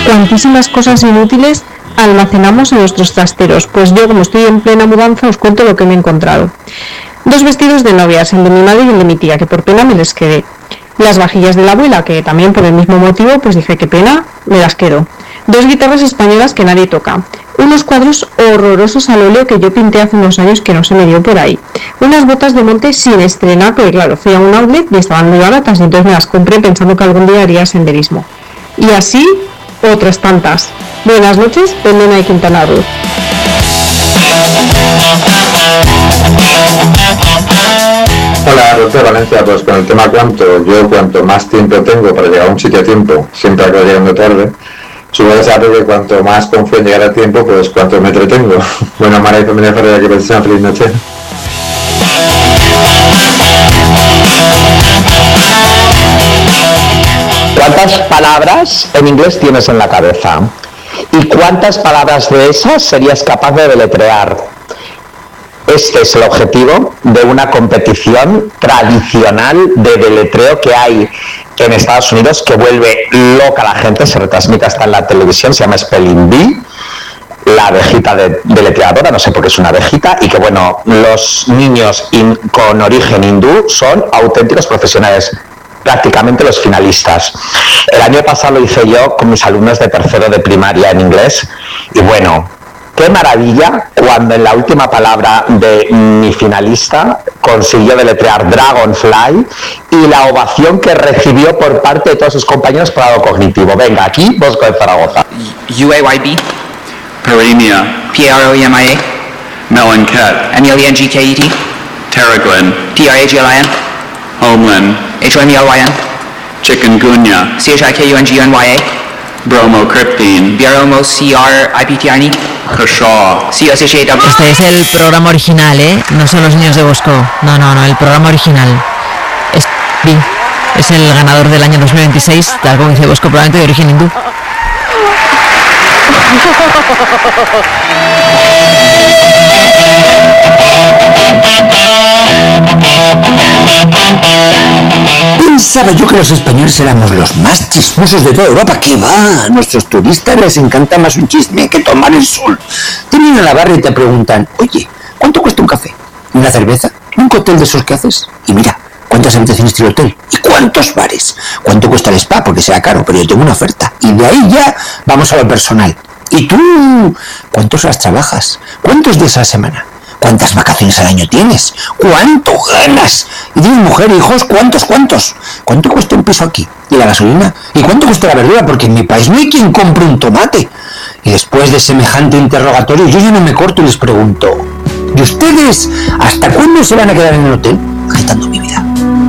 cuantísimas cosas inútiles almacenamos en nuestros trasteros. Pues yo, como estoy en plena mudanza, os cuento lo que me he encontrado. 2 vestidos de novias, el de mi madre y el de mi tía, que por pena me les quedé. Las vajillas de la abuela, que también por el mismo motivo, pues dije, qué pena, me las quedo. 2 guitarras españolas que nadie toca. Unos cuadros horrorosos al óleo que yo pinté hace unos años que no se me dio por ahí. Unas botas de monte sin estrenar, porque claro, fui a un outlet y estaban muy baratas, y entonces me las compré pensando que algún día haría senderismo. Y así, otras tantas. Buenas noches, Elena de Quintana Roo. Hola, Rosa Valencia. Pues con el tema cuanto más tiempo tengo para llegar a un sitio a tiempo, siempre acabo llegando tarde. Supongo que sabe que cuanto más confío en llegar a tiempo, pues cuanto me entretengo. Bueno, Mara y familia Ferreira, que pasen una feliz noche. ¿Cuántas palabras en inglés tienes en la cabeza? ¿Y cuántas palabras de esas serías capaz de deletrear? Este es el objetivo de una competición tradicional de deletreo que hay en Estados Unidos, que vuelve loca a la gente, se retransmite hasta en la televisión, se llama Spelling Bee, la abejita deletreadora, no sé por qué es una abejita, y que bueno, los niños con origen hindú son auténticos profesionales, prácticamente los finalistas. El año pasado lo hice yo con mis alumnos de tercero de primaria en inglés, y bueno, qué maravilla cuando en la última palabra de mi finalista consiguió deletrear Dragonfly y la ovación que recibió por parte de todos sus compañeros por algo cognitivo. Venga, aquí Bosco de Zaragoza. UAYB. Paremia. PROEMIA. Meloncat. MELENGKET. Terraglin. TRAGLIN. Homeland. HOMELYN. Chikungunya. CHIKUNGUNYA. Bromocryptine. BROMOCRIPTINE. Kashaw. CSHAW. Este es el programa original, ¿eh? No son los niños de Bosco. No, el programa original. Es el ganador del año 2026, tal como dice Bosco, probablemente de origen hindú. Pensaba yo que los españoles éramos los más chismosos de toda Europa. ¿Qué va? A nuestros turistas les encanta más un chisme que tomar el sol. Te vienen a la barra y te preguntan, oye, ¿cuánto cuesta un café? ¿Una cerveza? ¿Un cóctel de esos que haces? Y mira, ¿cuántas habitaciones tiene el hotel? ¿Y cuántos bares? ¿Cuánto cuesta el spa? Porque será caro, pero yo tengo una oferta. Y de ahí ya vamos a lo personal. ¿Y tú? ¿Cuántas horas trabajas? ¿Cuántos días a la semana? ¿Cuántas vacaciones al año tienes? ¿Cuánto ganas? ¿Y tienes mujer e hijos? ¿Cuántos? ¿Cuánto cuesta un piso aquí? ¿Y la gasolina? ¿Y cuánto cuesta la verdura? Porque en mi país no hay quien compre un tomate. Y después de semejante interrogatorio, yo ya no me corto y les pregunto, ¿y ustedes hasta cuándo se van a quedar en el hotel? Agitando mi vida.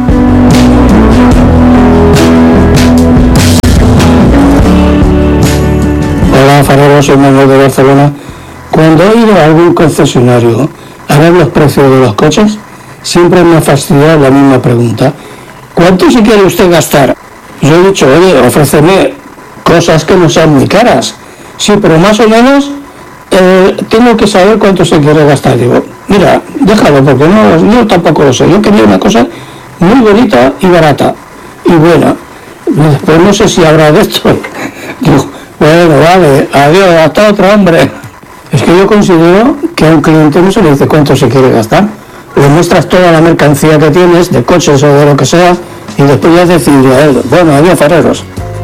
Hola, Farero, soy Manuel de Barcelona. Cuando he ido a algún concesionario a ver los precios de los coches, siempre me ha fastidiado la misma pregunta. ¿Cuánto se quiere usted gastar? Yo he dicho, oye, ofréceme cosas que no sean muy caras. Sí, pero más o menos tengo que saber cuánto se quiere gastar. Digo, mira, déjalo, porque no tampoco lo sé. Yo quería una cosa muy bonita y barata y buena. Después no sé si habrá de esto. Digo, bueno, vale, adiós, hasta otro, hombre. Es que yo considero que a un cliente no se le dice cuánto se quiere gastar. Le muestras toda la mercancía que tienes, de coches o de lo que sea, y después ya decidir a él. Bueno, adiós, Ferreros.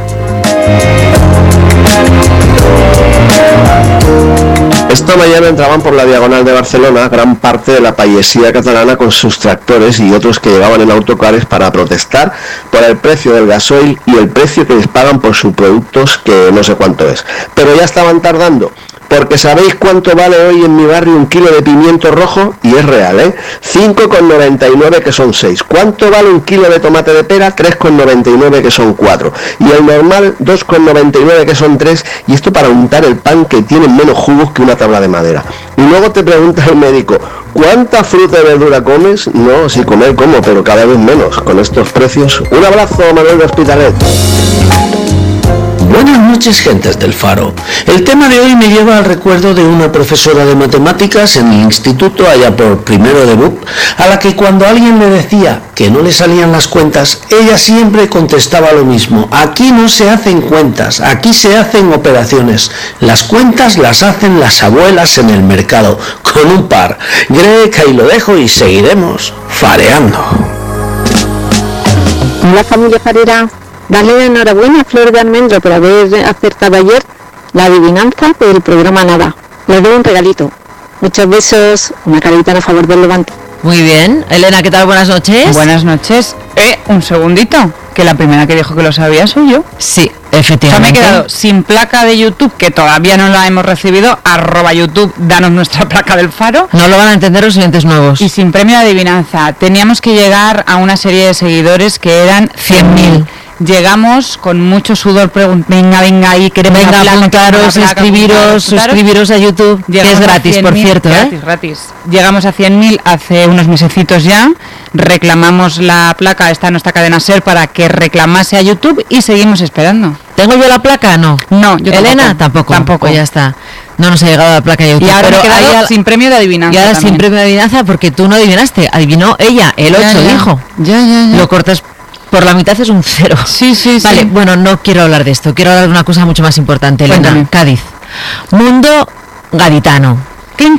Esta mañana entraban por la Diagonal de Barcelona gran parte de la payesía catalana con sus tractores y otros que llevaban en autocares para protestar por el precio del gasoil y el precio que les pagan por sus productos, que no sé cuánto es. Pero ya estaban tardando, porque ¿sabéis cuánto vale hoy en mi barrio un kilo de pimiento rojo? Y es real, ¿eh? 5,99, que son 6. ¿Cuánto vale un kilo de tomate de pera? 3,99, que son 4. Y el normal, 2,99, que son 3. Y esto para untar el pan, que tiene menos jugos que una tabla de madera. Y luego te pregunta el médico, ¿cuánta fruta y verdura comes? No, sí, comer como, pero cada vez menos con estos precios. Un abrazo, Manuel de Hospitalet. Buenas noches, gentes del Faro. El tema de hoy me lleva al recuerdo de una profesora de matemáticas en el instituto allá por primero de BUP, a la que cuando alguien le decía que no le salían las cuentas, ella siempre contestaba lo mismo: aquí no se hacen cuentas, aquí se hacen operaciones. Las cuentas las hacen las abuelas en el mercado, con un par. Greg, ahí lo dejo y seguiremos fareando. Hola familia farera, dale enhorabuena a Flor de Almendro por haber acertado ayer la adivinanza del programa Nada. Les doy un regalito. Muchos besos, una carita a favor del Levante. Muy bien. Elena, ¿qué tal? Buenas noches. Buenas noches. Un segundito, que la primera que dijo que lo sabía soy yo. Sí, efectivamente. O sea, me he quedado sin placa de YouTube, que todavía no la hemos recibido. @YouTube, danos nuestra placa del Faro. No lo van a entender los oyentes nuevos. Y sin premio de adivinanza. Teníamos que llegar a una serie de seguidores que eran 100.000. Llegamos con mucho sudor, venga, ahí queremos apuntaros, suscribiros a YouTube, que es gratis, por cierto, gratis. Llegamos a 100.000 hace unos mesecitos ya, reclamamos la placa, está en nuestra cadena SER para que reclamase a YouTube y seguimos esperando. ¿Tengo yo la placa? No, yo Elena tampoco. Pues ya está. No nos ha llegado la placa de YouTube. Y ahora me he quedado sin premio de adivinanza. Y ahora también. Sin premio de adivinanza porque tú no adivinaste, adivinó ella, el 8 dijo. Ya. Lo cortas por la mitad, es un 0. Sí. Vale, bueno, no quiero hablar de esto. Quiero hablar de una cosa mucho más importante, Elena. Cuéntame. Cádiz. Mundo gaditano. Clink.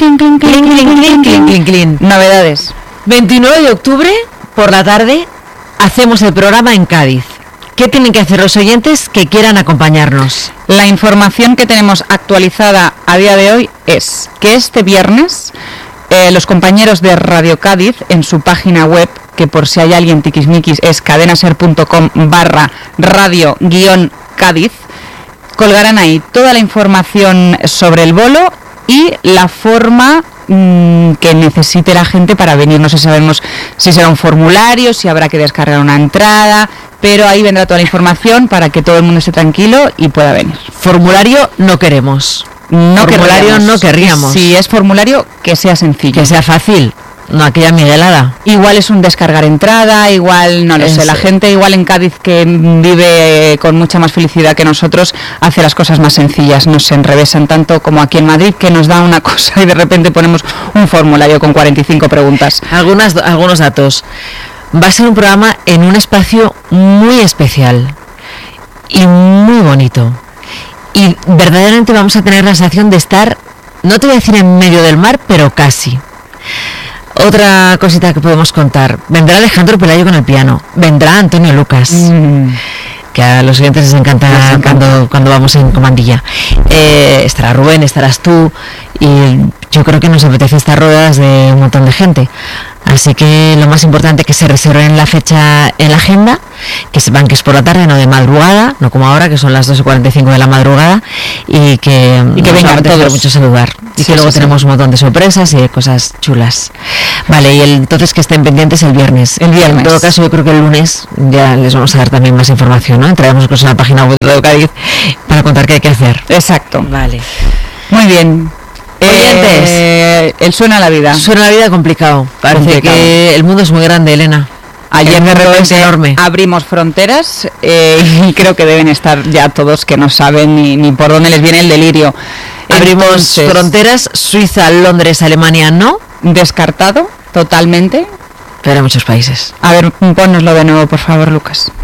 Novedades. 29 de octubre, por la tarde, hacemos el programa en Cádiz. ¿Qué tienen que hacer los oyentes que quieran acompañarnos? La información que tenemos actualizada a día de hoy es que este viernes los compañeros de Radio Cádiz, en su página web, que por si hay alguien tiquismiquis es cadenaser.com/radio-cádiz, colgarán ahí toda la información sobre el bolo y la forma que necesite la gente para venir. No sé, sabemos si será un formulario, si habrá que descargar una entrada, pero ahí vendrá toda la información para que todo el mundo esté tranquilo y pueda venir. Formulario no queremos. No querríamos. Si es formulario, que sea sencillo. Que sea fácil. No, aquella miguelada. Igual es un descargar entrada, igual, no lo sé. La gente igual en Cádiz, que vive con mucha más felicidad que nosotros, hace las cosas más sencillas. No se enrevesan tanto como aquí en Madrid, que nos da una cosa y de repente ponemos un formulario con 45 preguntas. Algunos datos. Va a ser un programa en un espacio muy especial y muy bonito. Y verdaderamente vamos a tener la sensación de estar, no te voy a decir en medio del mar, pero casi. Otra cosita que podemos contar: vendrá Alejandro Pelayo con el piano, vendrá Antonio Lucas, que a los oyentes les encanta cuando vamos en comandilla. Estará Rubén, estarás tú, y yo creo que nos apetece estar rodeadas de un montón de gente. Así que lo más importante es que se reserven la fecha en la agenda, que sepan que es por la tarde, no de madrugada, no como ahora, que son las 2:45 de la madrugada, y que vengan todos mucho a saludar. Y que luego tenemos un montón de sorpresas y de cosas chulas. Vale, y entonces que estén pendientes el viernes. En todo caso, yo creo que el lunes ya les vamos a dar también más información, ¿no? Entraremos en la página web de Cádiz para contar qué hay que hacer. Exacto. Vale. Muy bien. Oyentes, el suena a la vida. Suena a la vida complicado. Parece que el mundo es muy grande, Elena. Ayer de repente enorme. Abrimos fronteras y creo que deben estar ya todos que no saben ni por dónde les viene el delirio. Abrimos fronteras, Suiza, Londres, Alemania no. Descartado totalmente. Pero hay muchos países. A ver, ponnoslo de nuevo, por favor, Lucas.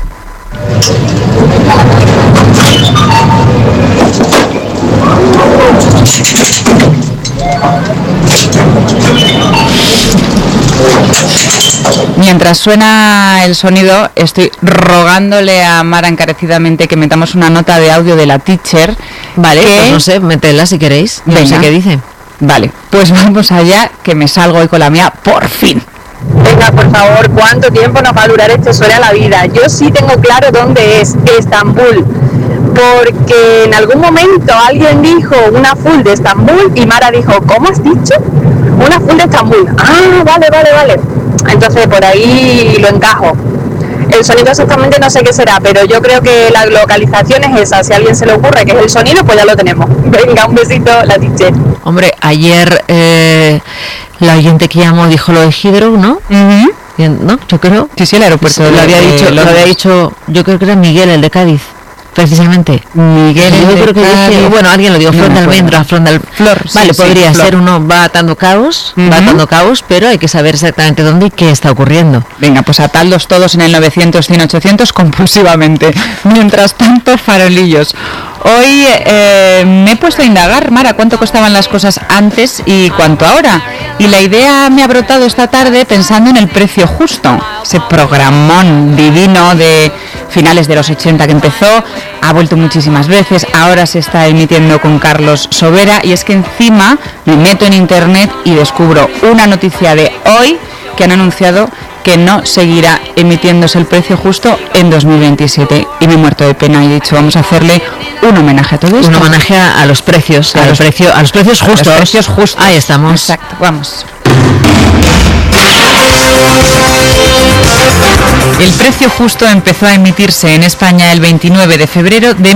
Mientras suena el sonido, estoy rogándole a Mara encarecidamente que metamos una nota de audio de la teacher. Vale, pues no sé, métela si queréis. Venga. No sé qué dice. Vale, pues vamos allá, que me salgo hoy con la mía, por fin. Venga, por favor, ¿cuánto tiempo nos va a durar este suena a la vida? Yo sí tengo claro dónde es, Estambul, porque en algún momento alguien dijo una full de Estambul y Mara dijo, ¿cómo has dicho? Una full de Estambul. Ah, vale. Entonces por ahí lo encajo. El sonido exactamente no sé qué será, pero yo creo que la localización es esa. Si a alguien se le ocurre que es el sonido, pues ya lo tenemos. Venga, un besito, la teacher. Hombre, ayer la oyente que llamó dijo lo de Heathrow, ¿no? ¿No? Yo creo. Sí, el aeropuerto. Lo había dicho, yo creo que era Miguel, el de Cádiz. precisamente? Miguel, yo creo que dije, bueno, alguien lo dijo, flor de almendra, flor. Vale, sí, podría flor. ser uno, va atando caos, pero hay que saber exactamente dónde y qué está ocurriendo. Venga, pues atadlos todos en el 900, 100, 800 compulsivamente. Mientras tanto, farolillos. Hoy me he puesto a indagar, Mara, cuánto costaban las cosas antes y cuánto ahora. Y la idea me ha brotado esta tarde pensando en El precio justo, ese programón divino de finales de los 80 que empezó, ha vuelto muchísimas veces, ahora se está emitiendo con Carlos Sobera, y es que encima me meto en internet y descubro una noticia de hoy que han anunciado que no seguirá emitiéndose El precio justo en 2027, y me he muerto de pena y he dicho, vamos a hacerle un homenaje a todo esto. Un homenaje a los precios, a los precios justos. A los precios justos. Ahí estamos. Exacto, vamos. El precio justo empezó a emitirse en España el 29 de febrero de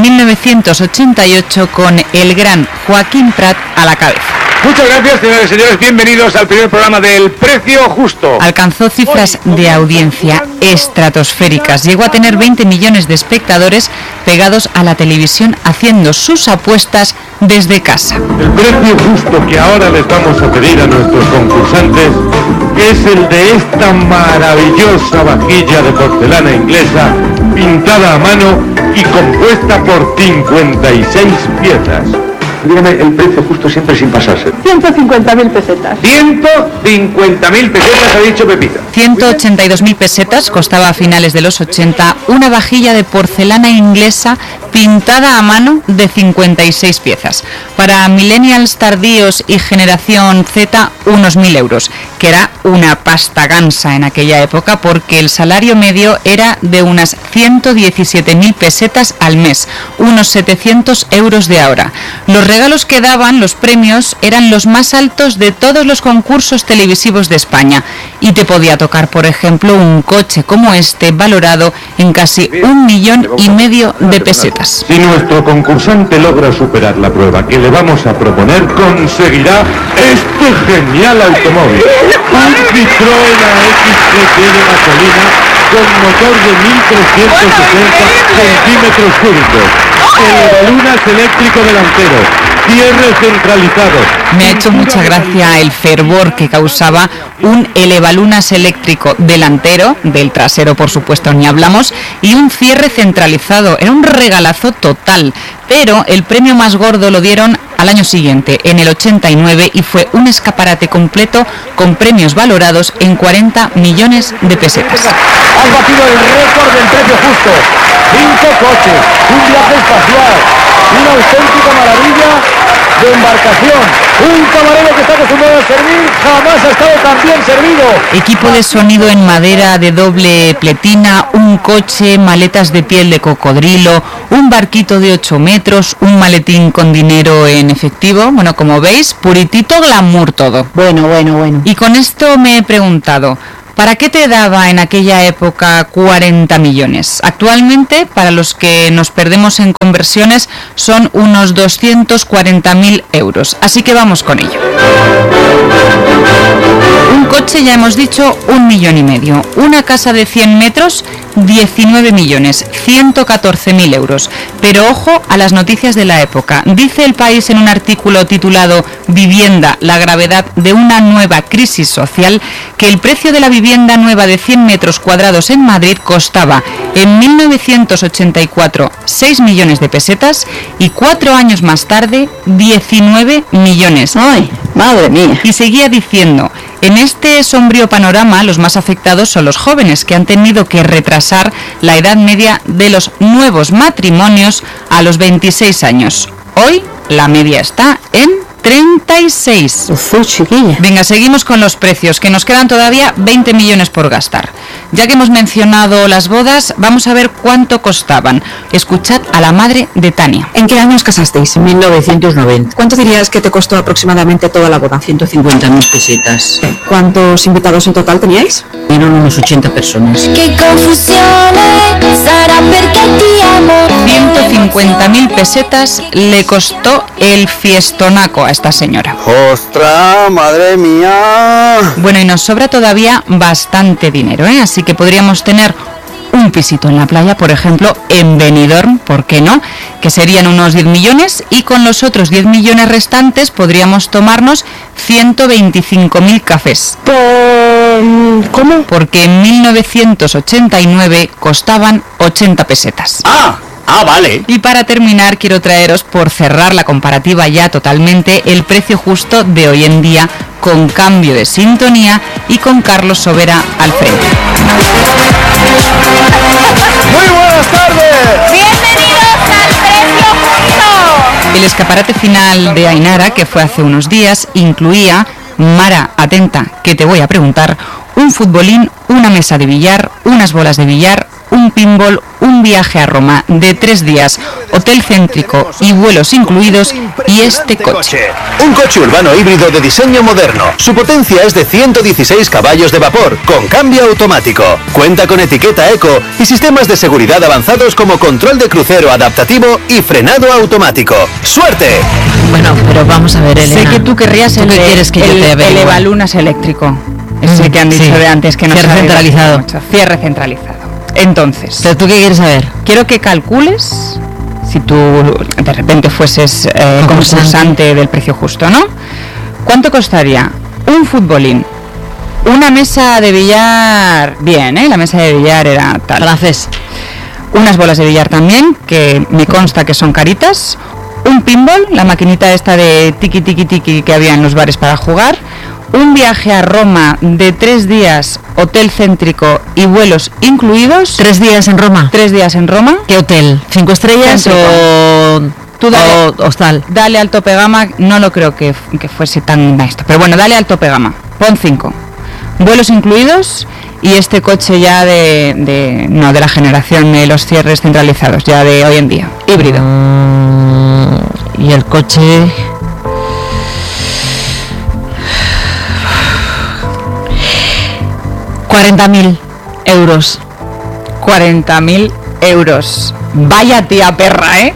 1988 con el gran Joaquín Prat a la cabeza. Muchas gracias, señores y señores. Bienvenidos al primer programa del Precio Justo. Alcanzó cifras de audiencia estratosféricas. Llegó a tener 20 millones de espectadores pegados a la televisión haciendo sus apuestas desde casa. El precio justo que ahora les vamos a pedir a nuestros concursantes es el de esta maravillosa vajilla de porcelana inglesa pintada a mano y compuesta por 56 piezas. Dígame el precio justo siempre sin pasarse. 150.000 pesetas. 150.000 pesetas, ha dicho Pepita. 182.000 pesetas costaba a finales de los 80 una vajilla de porcelana inglesa pintada a mano de 56 piezas. Para millennials tardíos y generación Z, unos 1.000 euros, que era una pasta gansa en aquella época, porque el salario medio era de unas 117.000 pesetas al mes, unos 700 euros de ahora. Los regalos que daban, los premios, eran los más altos de todos los concursos televisivos de España, y te podía tocar, por ejemplo, un coche como este valorado en casi 1,5 millones de pesetas. Si nuestro concursante logra superar la prueba que le vamos a proponer, conseguirá este genial automóvil. Un Citroën AX3 de gasolina con motor de 1.360 centímetros cúbicos. Elevalunas eléctrico delantero. Cierre centralizado. Me ha hecho mucha gracia el fervor que causaba un elevalunas eléctrico delantero, del trasero por supuesto ni hablamos, y un cierre centralizado. Era un regalazo total, pero el premio más gordo lo dieron al año siguiente, en el 89, y fue un escaparate completo con premios valorados en 40 millones de pesetas. Has batido el récord del precio justo. 5 coches, un viaje espacial, una auténtica maravilla de embarcación. Un camarero que está acostumbrado a servir jamás ha estado tan bien servido. Equipo de sonido en madera de doble pletina, un coche, maletas de piel de cocodrilo, un barquito de 8 metros, un maletín con dinero en efectivo. Bueno, como veis, puritito glamour todo. Bueno. Y con esto me he preguntado, ¿para qué te daba en aquella época 40 millones? Actualmente, para los que nos perdemos en conversiones, son unos 240.000 euros. Así que vamos con ello. Un coche, ya hemos dicho, 1,5 millones. Una casa de 100 metros, 19 millones, 114.000 euros. Pero ojo a las noticias de la época. Dice El País en un artículo titulado Vivienda, la gravedad de una nueva crisis social, que el precio de la vivienda nueva de 100 metros cuadrados en Madrid costaba en 1984 6 millones de pesetas y 4 años más tarde 19 millones. ¡Ay, madre mía! Y seguía diciendo, en este sombrío panorama los más afectados son los jóvenes, que han tenido que retrasar la edad media de los nuevos matrimonios a los 26 años. Hoy la media está en 36. Chiquilla. Venga, seguimos con los precios, que nos quedan todavía 20 millones por gastar. Ya que hemos mencionado las bodas, vamos a ver cuánto costaban. Escuchad a la madre de Tania. ¿En qué año os casasteis? En 1990. ¿Cuánto dirías que te costó aproximadamente toda la boda? 150.000 pesetas. ¿Cuántos invitados en total teníais? Eran unos 80 personas. Che confusione sarà perché ti amo. 150.000 pesetas le costó el fiestonaco a esta señora. ¡Ostras, madre mía! Bueno, y nos sobra todavía bastante dinero, ¿eh? Así que podríamos tener un pisito en la playa, por ejemplo, en Benidorm, ¿por qué no? Que serían unos 10 millones, y con los otros 10 millones restantes podríamos tomarnos 125.000 cafés. ¿Cómo? Porque en 1989 costaban 80 pesetas. Vale. Y para terminar, quiero traeros, por cerrar la comparativa ya totalmente, el precio justo de hoy en día, con cambio de sintonía y con Carlos Sobera al frente. ¡Muy buenas tardes! ¡Bienvenidos al precio justo! El escaparate final de Ainara, que fue hace unos días, incluía, Mara, atenta, que te voy a preguntar, un futbolín, una mesa de billar, unas bolas de billar, un pinball, un viaje a Roma de 3 días, hotel céntrico y vuelos incluidos, y este coche. Un coche urbano híbrido de diseño moderno. Su potencia es de 116 caballos de vapor, con cambio automático. Cuenta con etiqueta eco y sistemas de seguridad avanzados como control de crucero adaptativo y frenado automático. ¡Suerte! Bueno, pero vamos a ver, Elena. Sé que tú querrías ¿Tú qué quieres que yo te averigüe? el Evalunas eléctrico. Ese que han dicho de antes, que no Cierre sabe centralizado. mucho. Cierre centralizado. Entonces, ¿pero tú qué quieres saber? Quiero que calcules, si tú de repente fueses concursante del precio justo, ¿no? ¿Cuánto costaría un futbolín, una mesa de billar, bien, la mesa de billar era tal, francés, unas bolas de billar también, que me consta que son caritas, un pinball, la maquinita esta de tiki tiki tiki que había en los bares para jugar, un viaje a Roma de 3 días, hotel céntrico y vuelos incluidos. 3 días en Roma. 3 días en Roma. ¿Qué hotel? ¿5 estrellas Céntrico. Tú dale, hostal? Dale al tope gama, no lo creo que fuese tan esto, pero bueno, dale al tope gama, pon 5. Vuelos incluidos y este coche ya de la generación de los cierres centralizados, ya de hoy en día, híbrido. Y el coche... 40.000 euros. 40.000 euros. Vaya tía perra, ¿eh?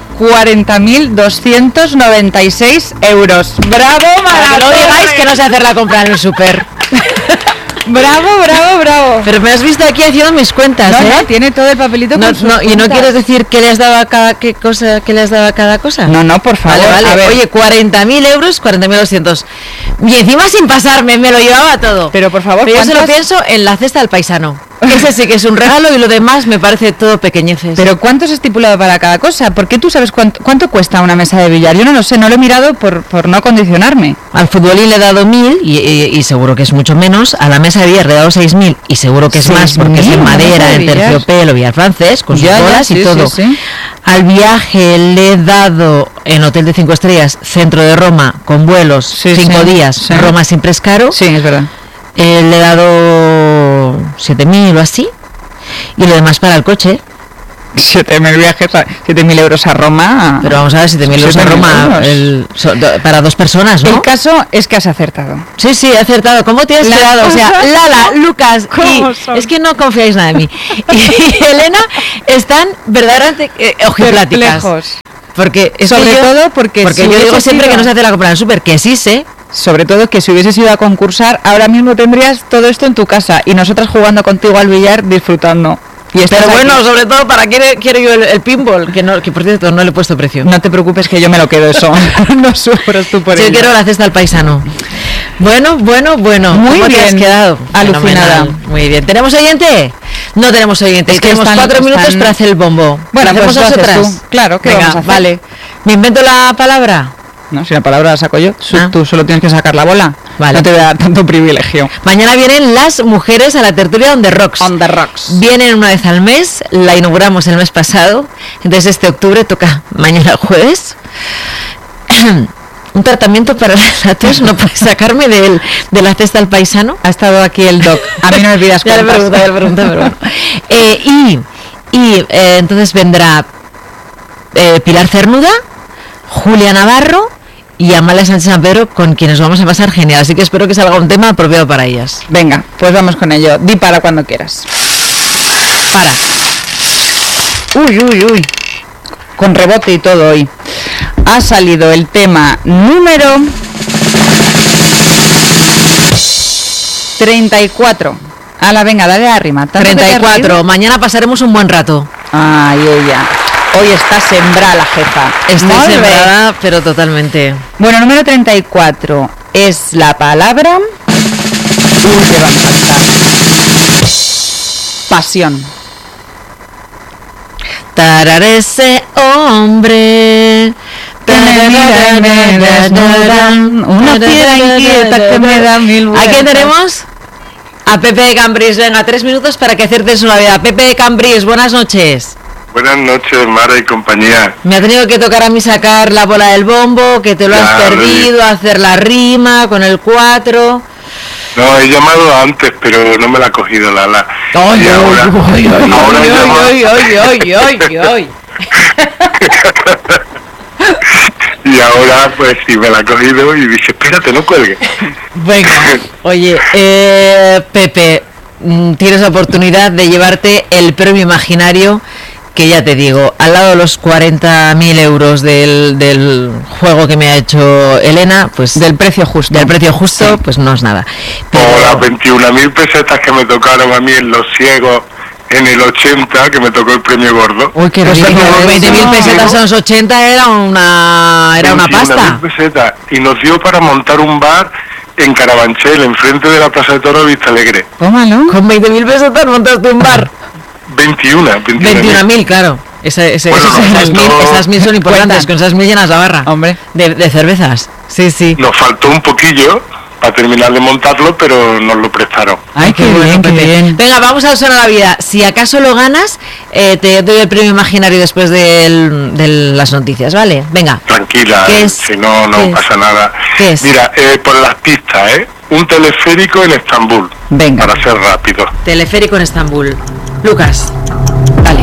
40.296 euros. ¡Bravo, Maratón! No digáis que no sé hacer la compra en el súper. Bravo, bravo, bravo. Pero me has visto aquí haciendo mis cuentas, no, ¿eh? No, tiene todo el papelito con sus ¿Y no cuentas. quieres decir qué le has dado a cada cosa? No, por favor. Vale. A ver. Oye, 40.000 euros, 40.200. Y encima sin pasarme, me lo llevaba todo. Pero por favor, yo se lo pienso en la cesta del paisano. Ese sí que es un regalo y lo demás me parece todo pequeñeces. Pero ¿cuánto es estipulado para cada cosa? ¿Por qué tú sabes cuánto cuesta una mesa de billar? Yo no lo sé, no lo he mirado por no condicionarme. Al futbolín le he dado 1.000 y seguro que es mucho menos. A la mesa de billar le he dado 6.000 y seguro que es más porque es en madera, en terciopelo, billar francés, con sus bolas y todo. Sí. Al viaje le he dado en hotel de 5 estrellas, centro de Roma, con vuelos, 5 días. Roma siempre es caro. Sí, es verdad. Le he dado 7.000 o así. Y lo demás para el coche. 7.000 viajes, 7.000 euros a Roma. Pero vamos a ver, 7.000 euros a Roma para 2 personas, ¿no? El caso es que has acertado. Sí, he acertado. ¿Cómo te has quedado? O sea, Lala, Lucas y... Es que no confiáis nada en mí. Y Elena están verdaderamente ojipláticas. Porque sobre todo porque yo digo siempre que no se hace la compra en el súper, que sí sé. Sobre todo que si hubieses ido a concursar, ahora mismo tendrías todo esto en tu casa y nosotras jugando contigo al billar disfrutando. Pero bueno, sobre todo para quiero yo el pinball, que por cierto no le he puesto precio. No te preocupes que yo me lo quedo eso. No sufras tú por ello. Yo quiero la cesta al paisano. Bueno. Muy bien. ¿Te has quedado? Alucinada. Fenomenal. Muy bien. ¿Tenemos oyente? No tenemos oyente. Es que tenemos 4 minutos para hacer el bombo. Bueno, ¿hacemos pues nosotras? Claro, que vamos a hacer. Vale. ¿Me invento la palabra? No, si la palabra la saco yo, tú solo tienes que sacar la bola. Vale. No te voy a dar tanto privilegio. Mañana vienen las mujeres a la tertulia On The Rocks. On The Rocks. Vienen una vez al mes, la inauguramos el mes pasado, entonces este octubre toca mañana jueves. Un tratamiento para la tos, no puedes sacarme de la cesta al paisano. Ha estado aquí el doc. A mí no me pidas cuentas. Ya le pregunto, pero bueno. Entonces vendrá Pilar Cernuda, Julia Navarro y Amalia Sánchez San Pedro, con quienes vamos a pasar genial, así que espero que salga un tema apropiado para ellas. Venga, pues vamos con ello. Di para cuando quieras. Para. Uy. Con rebote y todo hoy. Ha salido el tema número 34. Ala, venga, dale a rima. 34. Mañana pasaremos un buen rato. Ay, ella. Hoy está sembrada la jefa. Está sembrada, pero totalmente. Bueno, número 34 es la palabra... Uy, te va a encantar. Pasión. Tarar ese hombre. Una piedra inquieta que me da mil vueltas. ¿A quién tenemos? A Pepe de Cambrils. Venga, 3 minutos para que aciertes una vida. Pepe de Cambrils, buenas noches. Buenas noches, Mara y compañía. Me ha tenido que tocar a mí sacar la bola del bombo, que te lo has perdido, hacer la rima con el 4. No, he llamado antes, pero no me la ha cogido Lala. Ay, Y ahora, pues sí, me la ha cogido y dice, espérate, no cuelgue. Venga, oye, Pepe, tienes la oportunidad de llevarte el premio imaginario, que ya te digo, al lado de los 40.000 euros del juego que me ha hecho Elena, pues... Del precio justo. Del precio justo, sí. Pues no es nada. Pero... O las 21.000 pesetas que me tocaron a mí en Los Ciegos en el 80, que me tocó el premio gordo. Uy, qué rico. 20.000 pesetas en los 80 era una pasta. 21.000 pesetas. Y nos dio para montar un bar en Carabanchel, enfrente de la Plaza de Toros de Vista Alegre. ¿Cómo no? Con 20.000 pesetas montaste un bar. 21.000, claro. Esas 1.000 son importantes, con esas 1.000 llenas la barra. Hombre. De cervezas. Sí, sí. Nos faltó un poquillo para terminar de montarlo, pero nos lo prestaron. Ay, qué bueno, qué bien. Venga, vamos a usar la vida. Si acaso lo ganas, te doy el premio imaginario después de las noticias, ¿vale? Venga. Tranquila, si no pasa nada. ¿Qué es? Mira, por las pistas, un teleférico en Estambul. Venga. Para ser rápido. Teleférico en Estambul. Lucas, dale.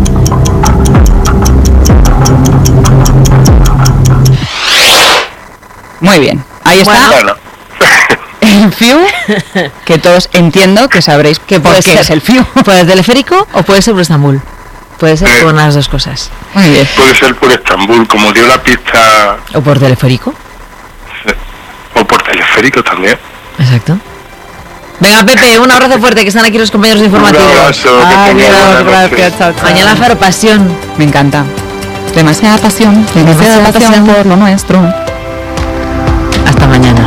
Muy bien, ahí está. Bueno. El FIU, que todos entiendo que sabréis que por qué es el FIU. ¿Puede ser teleférico o puede ser por Estambul? Puede ser por las dos cosas. Muy bien. Puede ser por Estambul, como dio la pista. ¿O por teleférico? O por teleférico también. Exacto. Venga, Pepe, un abrazo fuerte, que están aquí los compañeros informativos. Un abrazo, gracias, chao, chao. Mañana Faro Pasión. Me encanta. Demasiada pasión por lo nuestro. Hasta mañana.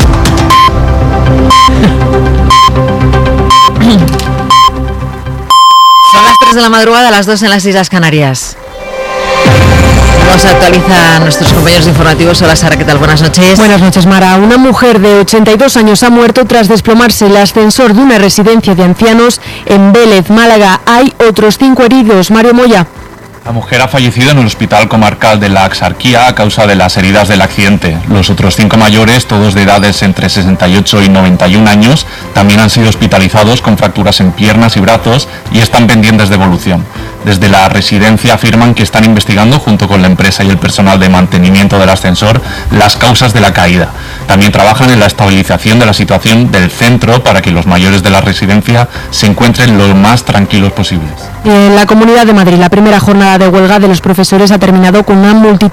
Son las 3 de la madrugada, las 2 en las Islas Canarias. Nos actualizan nuestros compañeros informativos. Hola Sara, ¿qué tal? Buenas noches. Buenas noches, Mara. Una mujer de 82 años ha muerto tras desplomarse el ascensor de una residencia de ancianos en Vélez, Málaga. Hay otros 5 heridos. Mario Moya. La mujer ha fallecido en el hospital comarcal de la Axarquía a causa de las heridas del accidente. Los otros 5 mayores, todos de edades entre 68 y 91 años, también han sido hospitalizados con fracturas en piernas y brazos y están pendientes de evolución. Desde la residencia afirman que están investigando, junto con la empresa y el personal de mantenimiento del ascensor, las causas de la caída. También trabajan en la estabilización de la situación del centro para que los mayores de la residencia se encuentren lo más tranquilos posibles. En la Comunidad de Madrid, la primera jornada de huelga de los profesores ha terminado con una multitud